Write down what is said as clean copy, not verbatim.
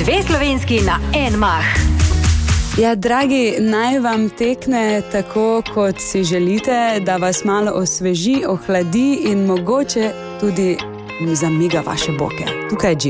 Dve slovenski na en mah. Ja, dragi, naj vam tekne tako, kot si želite, da vas malo osveži, ohladi in mogoče tudi zamiga vaše boke. Tukaj je Gina.